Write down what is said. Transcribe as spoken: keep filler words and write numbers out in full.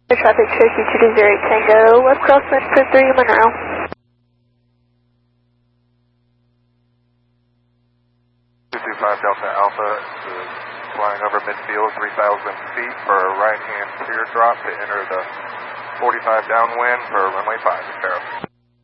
Traffic Cherokee two two zero Tango, west crosswind for three Monroe. two two five Delta Alpha is flying over midfield three thousand feet for a right-hand clear drop to enter the forty-five downwind for runway five, Sparrow.